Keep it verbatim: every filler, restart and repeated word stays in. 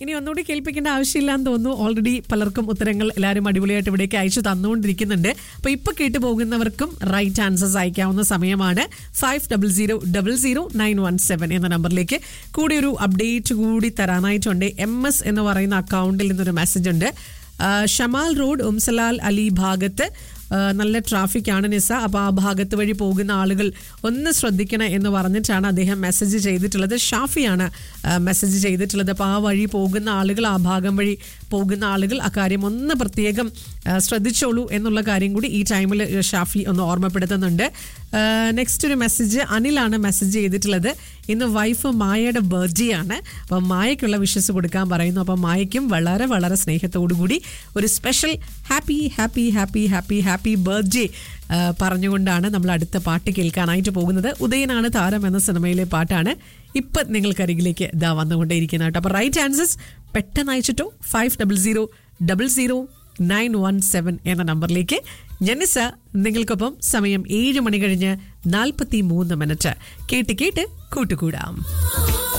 ഇനി ഒന്നുകൂടി കേൾപ്പിക്കേണ്ട ആവശ്യമില്ലാന്ന് തോന്നുന്നു. ഓൾറെഡി പലർക്കും ഉത്തരങ്ങൾ എല്ലാവരും അടിപൊളിയായിട്ട് ഇവിടേക്ക് അയച്ചു തന്നുകൊണ്ടിരിക്കുന്നുണ്ട്. അപ്പൊ ഇപ്പൊ കേട്ടു പോകുന്നവർക്കും റൈറ്റ് ആൻസേഴ്സ് അയക്കാവുന്ന സമയമാണ്. Five double zero double zero nine one seven എന്ന നമ്പറിലേക്ക് കൂടി ഒരു അപ്ഡേറ്റ് കൂടി തരാനായിട്ടുണ്ട്. എം എസ് എന്ന് പറയുന്ന അക്കൗണ്ടിൽ നിന്നൊരു മെസ്സേജ് ഉണ്ട്. ഷമാൽ റോഡ് ഉംസലാൽ അലി ഭാഗത്ത് നല്ല ട്രാഫിക്കാണ് നിസ. അപ്പോൾ ആ ഭാഗത്ത് വഴി പോകുന്ന ആളുകൾ ഒന്ന് ശ്രദ്ധിക്കണം എന്ന് പറഞ്ഞിട്ടാണ് അദ്ദേഹം മെസ്സേജ് ചെയ്തിട്ടുള്ളത്. ഷാഫിയാണ് മെസ്സേജ് ചെയ്തിട്ടുള്ളത്. അപ്പോൾ ആ വഴി പോകുന്ന ആളുകൾ, ആ ഭാഗം വഴി പോകുന്ന ആളുകൾ ആ കാര്യം ഒന്ന് പ്രത്യേകം ശ്രദ്ധിച്ചോളൂ എന്നുള്ള കാര്യം കൂടി ഈ ടൈമിൽ ഷാഫി ഒന്ന് ഓർമ്മപ്പെടുത്തുന്നുണ്ട്. നെക്സ്റ്റ് ഒരു മെസ്സേജ് അനിലാണ് മെസ്സേജ് ചെയ്തിട്ടുള്ളത്. ഇന്ന് വൈഫ് മായയുടെ ബർത്ത്ഡേ ആണ്. അപ്പം മായയ്ക്കുള്ള വിഷസ് കൊടുക്കാൻ പറയുന്നു. അപ്പം മായയ്ക്കും വളരെ വളരെ സ്നേഹത്തോടു കൂടി ഒരു special happy happy happy happy happy birthday പറഞ്ഞുകൊണ്ടാണ് നമ്മൾ അടുത്ത പാട്ട് കേൾക്കാനായിട്ട് പോകുന്നത്. ഉദയനാണ് താരം എന്ന സിനിമയിലെ പാട്ടാണ് ഇപ്പം നിങ്ങൾക്കരികിലേക്ക് ഇതാ വന്നുകൊണ്ടേയിരിക്കുന്നത് കേട്ടോ. അപ്പോൾ റൈറ്റ് ആൻസേഴ്സ് പെട്ടെന്ന് അയച്ചിട്ടോ five double zero double zero nine one seven എന്ന നമ്പറിലേക്ക്. ജനിസ നിങ്ങൾക്കൊപ്പം സമയം ഏഴ് മണി കഴിഞ്ഞ് നാൽപ്പത്തി മൂന്ന് മിനിറ്റ്. കേട്ട് കേട്ട് കൂട്ടുകൂടാം.